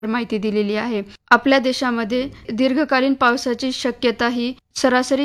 माहिती दिलेली आहे. आपल्या देशामध्ये दीर्घकालीन पावसाची शक्यता ही सरासरी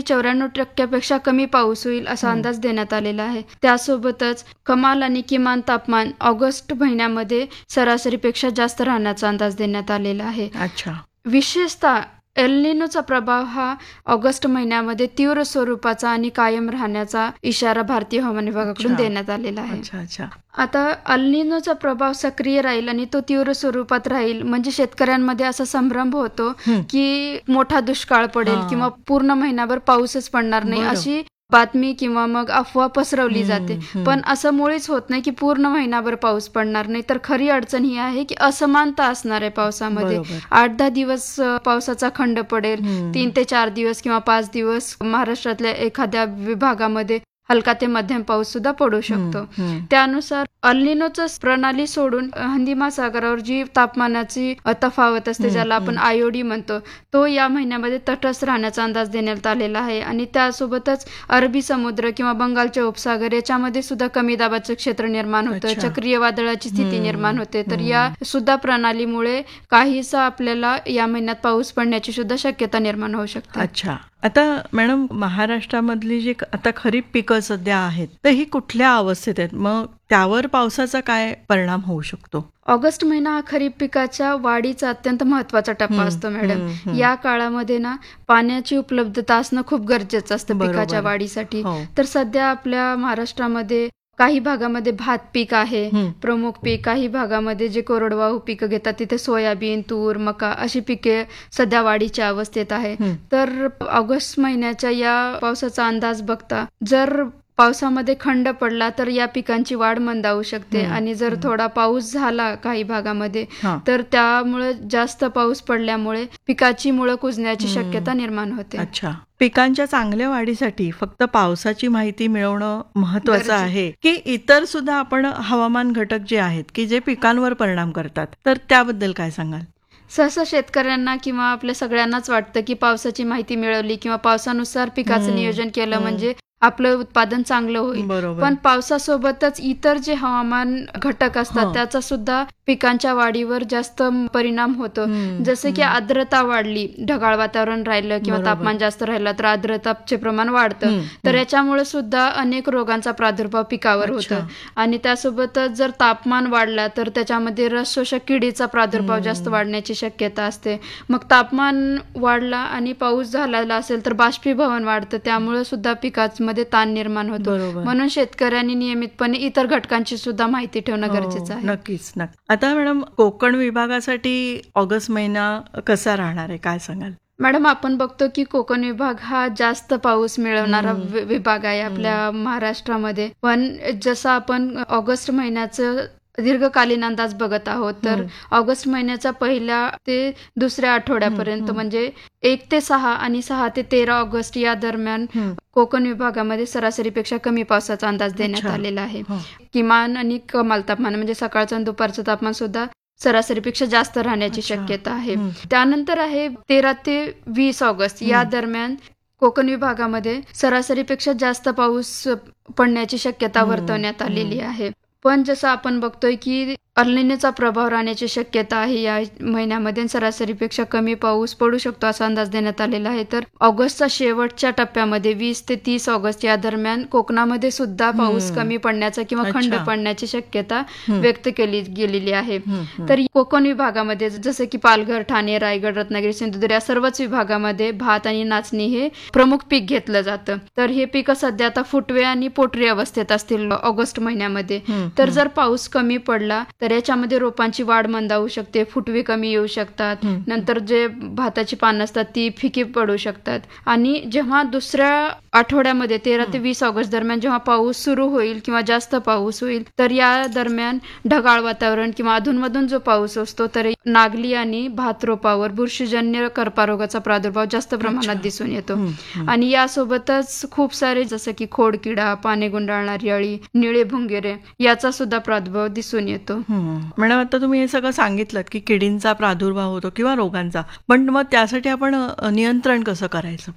94% कमी पाऊस होईल असा अंदाज देण्यात आलेला आहे. त्यासोबतच कमाल आणि किमान तापमान ऑगस्ट महिन्यामध्ये सरासरीपेक्षा जास्त राहण्याचा अंदाज देण्यात आलेला आहे. अच्छा. विशेषतः एल निनोचा प्रभाव हा ऑगस्ट महिन्यामध्ये तीव्र स्वरूपाचा आणि कायम राहण्याचा इशारा भारतीय हवामान विभागाकडून देण्यात आलेला आहे. आता अल निनोचा प्रभाव सक्रिय राहील आणि तो तीव्र स्वरूपात राहील म्हणजे शेतकऱ्यांमध्ये असा संभ्रम होतो की मोठा दुष्काळ पडेल किंवा पूर्ण महिनाभर पाऊसच पडणार नाही अशी बातमी किंवा मग अफवा पसरवली जाते. पण असं मुळीच होत नाही की पूर्ण महिनाभर पाऊस पडणार नाही. तर खरी अडचण ही आहे की असमानता असणार आहे पावसामध्ये. 8-10 दिवस पावसाचा खंड पडेल, 3 ते 4 दिवस किंवा 5 दिवस महाराष्ट्रातल्या एखाद्या विभागामध्ये हलका ते मध्यम पाऊस सुद्धा पडू शकतो. त्यानुसार अल निनोचं प्रणाली सोडून हिंदी महासागरावर जी तापमानाची तफावत असते ज्याला आपण आयोडी म्हणतो तो या महिन्यामध्ये तटस्थ राहण्याचा अंदाज देण्यात आलेला आहे. आणि त्यासोबतच अरबी समुद्र किंवा बंगालच्या उपसागर याच्यामध्ये सुद्धा कमी दाबाचं क्षेत्र निर्माण होतं, चक्रीय वादळाची स्थिती निर्माण होते. तर या सुद्धा प्रणालीमुळे काहीसा आपल्याला या महिन्यात पाऊस पडण्याची सुद्धा शक्यता निर्माण होऊ शकते. अच्छा. आता मॅडम, महाराष्ट्रामधली जी आता खरीप पिकं सध्या आहेत तर ही कुठल्या अवस्थेत आहेत, मग त्यावर पावसाचा काय परिणाम होऊ शकतो? ऑगस्ट महिना हा खरीप पिकाच्या वाढीचा अत्यंत महत्वाचा टप्पा असतो मॅडम. या काळामध्ये ना पाण्याची उपलब्धता असणं खूप गरजेचं असतं पिकाच्या वाढीसाठी. तर सध्या आपल्या महाराष्ट्रामध्ये काही भागामध्ये भात पीक आहे प्रमुख पीक, काही भागामध्ये जे कोरडवाहू पिकं घेतात तिथे सोयाबीन, तूर, मका अशी पिके सध्या वाढीच्या अवस्थेत आहे. तर ऑगस्ट महिन्याच्या या पावसाचा अंदाज बघता जर पावसामध्ये खंड पडला तर या पिकांची वाढ मंदावू शकते आणि जर थोडा पाऊस झाला काही भागामध्ये तर त्यामुळे जास्त पाऊस पडल्यामुळे पिकाची मुळं कुजण्याची शक्यता निर्माण होते. अच्छा. पिकांच्या चांगल्या वाढीसाठी फक्त पावसाची माहिती मिळवणं महत्वाचं आहे की इतर सुद्धा आपण हवामान घटक जे आहेत की जे पिकांवर परिणाम करतात, तर त्याबद्दल काय सांगाल? सहसा शेतकऱ्यांना किंवा आपल्या सगळ्यांनाच वाटतं की पावसाची माहिती मिळवली किंवा पावसानुसार पिकाचं नियोजन केलं म्हणजे आपलं उत्पादन चांगलं होईल. पण पावसासोबतच इतर जे हवामान घटक असतात त्याचा सुद्धा पिकांच्या वाढीवर जास्त परिणाम होतो. जसे की आर्द्रता वाढली, ढगाळ वातावरण राहिलं किंवा तापमान जास्त राहिलं तर आर्द्रताचे प्रमाण वाढतं. तर याच्यामुळे सुद्धा अनेक रोगांचा प्रादुर्भाव पिकावर होतो. आणि त्यासोबतच जर तापमान वाढला तर त्याच्यामध्ये रस शोषक किडीचा प्रादुर्भाव जास्त वाढण्याची शक्यता असते. मग तापमान वाढला आणि पाऊस झालेला असेल तर बाष्पीभवन वाढतं, त्यामुळे सुद्धा पिकामध्ये ताण निर्माण होतो. म्हणून शेतकऱ्यांनी नियमितपणे इतर घटकांची सुद्धा माहिती ठेवणं गरजेचं आहे. नक्कीच. आता मॅडम, कोकण विभागासाठी ऑगस्ट महिना कसा राहणार आहे, काय सांगाल? मॅडम, आपण बघतो की कोकण विभाग हा जास्त पाऊस मिळवणारा विभाग आहे आपल्या महाराष्ट्रामध्ये. पण जसं आपण ऑगस्ट महिन्याचं दीर्घकालीन अंदाज बघत आहोत तर ऑगस्ट महिन्याच्या पहिल्या ते दुसऱ्या आठवड्यापर्यंत म्हणजे 1 ते 6 आणि 6 ते 13 ऑगस्ट या दरम्यान कोकण विभागामध्ये सरासरीपेक्षा कमी पावसाचा अंदाज देण्यात आलेला आहे. किमान आणि कमाल तापमान म्हणजे सकाळचं आणि दुपारचं तापमान सुद्धा सरासरीपेक्षा जास्त राहण्याची शक्यता आहे. त्यानंतर आहे 13 ते 20 ऑगस्ट या दरम्यान कोकण विभागामध्ये सरासरीपेक्षा जास्त पाऊस पडण्याची शक्यता वर्तवण्यात आलेली आहे. पण जसं आपण बघतोय की अल निनोचा प्रभाव राहण्याची शक्यता आहे या महिन्यामध्ये, सरासरीपेक्षा कमी पाऊस पडू शकतो असा अंदाज देण्यात आलेला आहे. तर ऑगस्टच्या शेवटच्या टप्प्यामध्ये 20 ते 30 ऑगस्ट या दरम्यान कोकणामध्ये सुद्धा पाऊस कमी पडण्याचा किंवा खंड पडण्याची शक्यता व्यक्त केली गेलेली आहे. तर कोकण विभागामध्ये जसं की पालघर, ठाणे, रायगड, रत्नागिरी, सिंधुदुर्ग या सर्वच विभागामध्ये भात आणि नाचणी हे प्रमुख पीक घेतलं जातं. तर हे पीक सध्या आता फुटवे आणि पोटरी अवस्थेत असतील ऑगस्ट महिन्यामध्ये. तर जर पाऊस कमी पडला तर याच्यामध्ये रोपांची वाढ मंदावू शकते, फुटवे कमी येऊ शकतात, नंतर जे भाताची पानं असतात ती फिकी पडू शकतात. आणि जेव्हा दुसऱ्या आठवड्यामध्ये 13 ते 20 ऑगस्ट दरम्यान जेव्हा पाऊस सुरू होईल किंवा जास्त पाऊस होईल तर या दरम्यान ढगाळ वातावरण किंवा अधूनमधून जो पाऊस असतो तर नागली आणि भात रोपावर बुरशीजन्य कर्पारोगाचा प्रादुर्भाव जास्त प्रमाणात दिसून येतो. आणि यासोबतच खूप सारे जसं की खोडकिडा, पाने गुंडाळणारी अळी, निळे भुंगेरे याचा सुद्धा प्रादुर्भाव दिसून येतो. मॅडम, आता तुम्ही हे सगळं सांगितलं की किडींचा प्रादुर्भाव होतो किंवा रोगांचा, पण मग त्यासाठी आपण नियंत्रण कसं करायचं पाहिजे?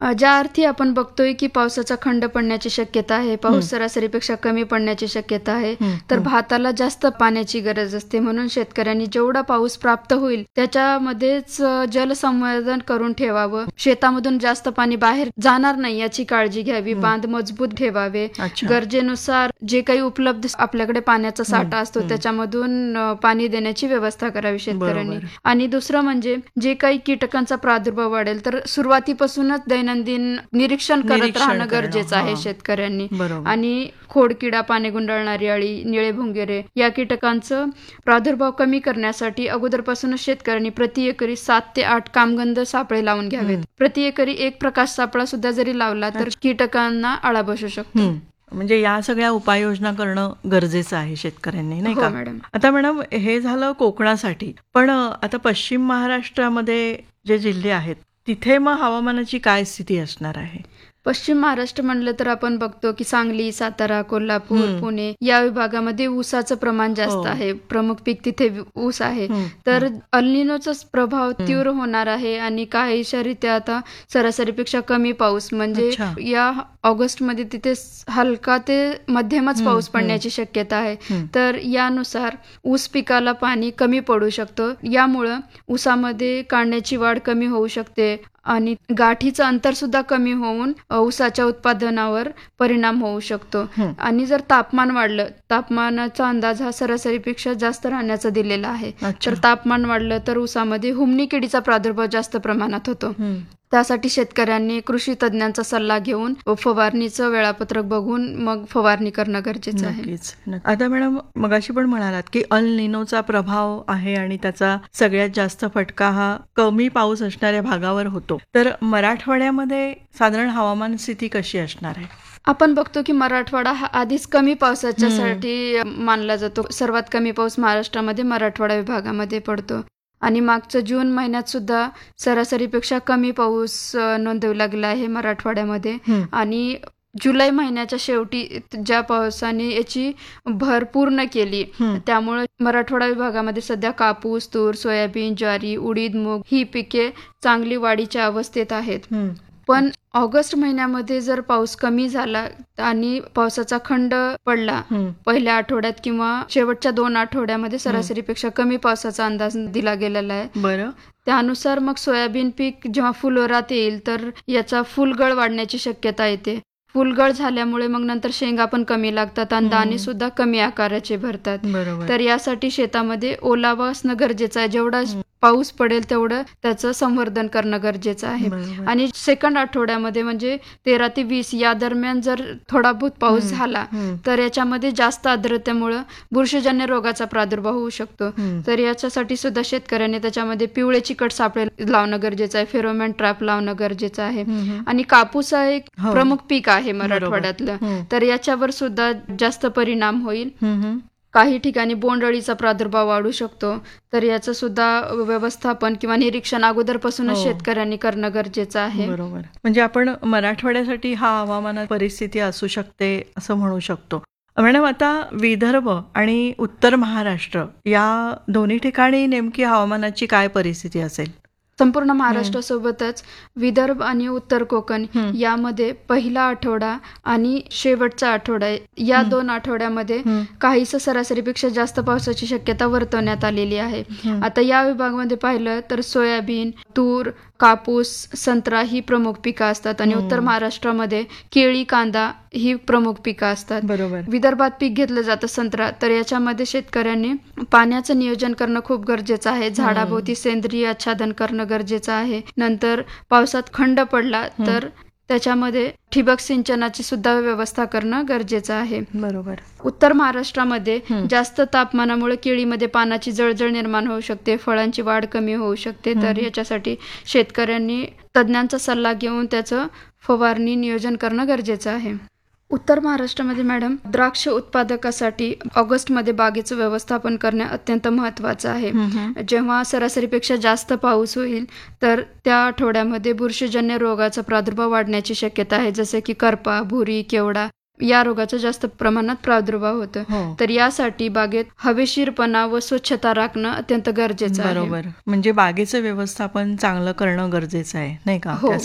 ज्या अर्थी आपण बघतोय की पावसाचा खंड पडण्याची शक्यता आहे, पाऊस सरासरीपेक्षा कमी पडण्याची शक्यता आहे, तर भाताला जास्त पाण्याची गरज असते. म्हणून शेतकऱ्यांनी जेवढा पाऊस प्राप्त होईल त्याच्यामध्येच जलसंवर्धन करून ठेवावं. शेतामधून जास्त पाणी बाहेर जाणार नाही याची काळजी घ्यावी. बांध मजबूत ठेवावे. गरजेनुसार जे काही उपलब्ध आपल्याकडे पाण्याचा साठा असतो त्याच्यामधून पाणी देण्याची व्यवस्था करावी शेतकऱ्यांनी. आणि दुसरं म्हणजे जे काही कीटकांचा प्रादुर्भाव वाढेल तर सुरुवातीपासूनच दैनंदिन निरीक्षण करत राहणं गरजेचं आहे शेतकऱ्यांनी. आणि खोडकिडा, पाने गुंडाळणारी अळी, निळे भुंगेरे या कीटकांचं प्रादुर्भाव कमी करण्यासाठी अगोदरपासूनच शेतकऱ्यांनी प्रति एकरी 7 ते 8 कामगंध सापळे लावून घ्यावेत. प्रति एकरी एक प्रकाश सापळा सुद्धा जरी लावला तर कीटकांना आळा बसू शकतो. म्हणजे या सगळ्या उपाययोजना करणं गरजेचं आहे शेतकऱ्यांनी, नाही का मॅडम? आता मॅडम हे झालं कोकणासाठी, पण आता पश्चिम महाराष्ट्रामध्ये जे जिल्हे आहेत तिथे मग हवामानाची काय स्थिती असणार आहे? पश्चिम महाराष्ट्र म्हणलं तर आपण बघतो की सांगली, सातारा, कोल्हापूर, पुणे या विभागामध्ये ऊसाचं प्रमाण जास्त आहे. प्रमुख पीक तिथे ऊस आहे. तर अल्निनोचा प्रभाव तीव्र होणार आहे आणि काहीशारित्या आता सरासरीपेक्षा कमी पाऊस म्हणजे या ऑगस्टमध्ये तिथे हलका ते मध्यमच पाऊस पडण्याची शक्यता आहे. तर यानुसार ऊस पिकाला पाणी कमी पडू शकतं. यामुळं ऊसामध्ये कांड्याची वाढ कमी होऊ शकते आणि गाठीचं अंतर सुद्धा कमी होऊन ऊसाच्या उत्पादनावर परिणाम होऊ शकतो. आणि जर तापमान वाढलं, तापमानाचा अंदाज हा सरासरीपेक्षा जास्त राहण्याचा दिलेला आहे, तर तापमान वाढलं तर ऊसामध्ये हुमणी किडीचा प्रादुर्भाव जास्त प्रमाणात होतो. त्यासाठी शेतकऱ्यांनी कृषी तज्ञांचा सल्ला घेऊन फवारणीचं वेळापत्रक बघून मग फवारणी करणं गरजेचं आहे. आता मॅडम मगाशी पण म्हणालात की अल निनोचा प्रभाव आहे आणि त्याचा सगळ्यात जास्त फटका हा कमी पाऊस असणाऱ्या भागावर होतो. तर मराठवाड्यामध्ये साधारण हवामान स्थिती कशी असणार आहे? आपण बघतो की मराठवाडा हा आधीच कमी पावसाच्यासाठी मानला जातो. सर्वात कमी पाऊस महाराष्ट्रामध्ये मराठवाडा विभागामध्ये पडतो आणि मागच्या जून महिन्यात सुद्धा सरासरीपेक्षा कमी पाऊस नोंदवला गेला आहे मराठवाड्यामध्ये. आणि जुलै महिन्याच्या शेवटी ज्या पावसाने याची भर पूर्ण केली त्यामुळे मराठवाडा विभागामध्ये सध्या कापूस, तूर, सोयाबीन, ज्वारी, उडीद, मूग ही पिके चांगली वाढीच्या अवस्थेत आहेत. पण ऑगस्ट महिन्यामध्ये जर पाऊस कमी झाला आणि पावसाचा खंड पडला पहिल्या आठवड्यात किंवा शेवटच्या 2 आठवड्यामध्ये सरासरीपेक्षा कमी पावसाचा अंदाज दिला गेलेला आहे. त्यानुसार मग सोयाबीन पीक जेव्हा फुलोऱ्यात येईल तर याचा फुलगळ वाढण्याची शक्यता येते. फुलगळ झाल्यामुळे मग नंतर शेंगा पण कमी लागतात आणि दाणे सुद्धा कमी आकाराचे भरतात. तर यासाठी शेतामध्ये ओलावा असणं गरजेचं आहे. जेवढा पाऊस पडेल तेवढं त्याचं संवर्धन करणं गरजेचं आहे. आणि सेकंड आठवड्यामध्ये म्हणजे 13 ते 20 या दरम्यान जर थोडा बहुत पाऊस झाला तर याच्यामध्ये जास्त आर्द्रतेमुळं बुरशीजन्य रोगाचा प्रादुर्भाव होऊ शकतो. तर याच्यासाठी सुद्धा शेतकऱ्यांनी त्याच्यामध्ये पिवळे चिकट सापळे लावणं गरजेचं आहे, फेरोमॅन ट्रॅप लावणं गरजेचं आहे. आणि कापूस हा एक प्रमुख पीक आहे मराठवाड्यातलं, तर याच्यावर सुद्धा जास्त परिणाम होईल. काही ठिकाणी बोंडअळीचा प्रादुर्भाव वाढू शकतो. तर याचं सुद्धा व्यवस्थापन किंवा निरीक्षण अगोदरपासूनच शेतकऱ्यांनी करणं गरजेचं आहे. बरोबर. म्हणजे आपण मराठवाड्यासाठी हा हवामान परिस्थिती असू शकते असं म्हणू शकतो. मॅडम आता विदर्भ आणि उत्तर महाराष्ट्र या दोन्ही ठिकाणी नेमकी हवामानाची काय परिस्थिती असेल? संपूर्ण महाराष्ट्रासोबतच विदर्भ आणि उत्तर कोकण यामध्ये पहिला आठवडा आणि शेवटचा आठवडा या 2 आठवड्यामध्ये काहीसं सरासरीपेक्षा जास्त पावसाची शक्यता वर्तवण्यात आलेली आहे. आता या विभागामध्ये पाहिलं तर सोयाबीन, तूर, कापूस, संत्रा ही प्रमुख पिकं असतात आणि उत्तर महाराष्ट्रामध्ये केळी, कांदा ही प्रमुख पिकं असतात. बरोबर. विदर्भात पीक घेतलं जातं संत्रा, तर याच्यामध्ये शेतकऱ्यांनी पाण्याचं नियोजन करणं खूप गरजेचं आहे. झाडाभोवती सेंद्रिय आच्छादन करणं गरजेचं आहे. नंतर पावसात खंड पडला तर त्याच्यामध्ये ठिबक सिंचनाची सुद्धा व्यवस्था करणं गरजेचं आहे. बरोबर. उत्तर महाराष्ट्रामध्ये जास्त तापमानामुळे केळीमध्ये पानाची जळजळ निर्माण होऊ शकते, फळांची वाढ कमी होऊ शकते. तर याच्यासाठी शेतकऱ्यांनी तज्ञांचा सल्ला घेऊन त्याचं फवारणी नियोजन करणं गरजेचं आहे. उत्तर महाराष्ट्रामध्ये मॅडम द्राक्ष उत्पादकासाठी ऑगस्टमध्ये बागेचं व्यवस्थापन करणे अत्यंत महत्वाचं आहे. जेव्हा सरासरीपेक्षा जास्त पाऊस होईल तर त्या आठवड्यामध्ये बुरशीजन्य रोगाचा प्रादुर्भाव वाढण्याची शक्यता आहे, जसे की करपा, भुरी, केवडा या रोगाचा जास्त प्रमाणात प्रादुर्भाव होतो. तर यासाठी बागेत हवेशीरपणा व स्वच्छता राखणं अत्यंत गरजेचं आहे. बरोबर. म्हणजे बागेचं व्यवस्थापन चांगलं करणं गरजेचं आहे, नाही का? त्यासाठी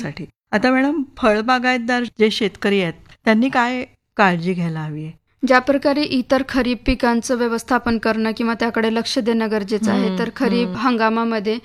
आता मॅडम फळबागायतदार जे शेतकरी आहेत त्यांनी काय काळजी घ्यायला हवी आहे? ज्या प्रकारे इतर खरीप पिकांचं व्यवस्थापन करणं किंवा त्याकडे लक्ष देणं गरजेचं आहे, तर खरीप हंगामामध्ये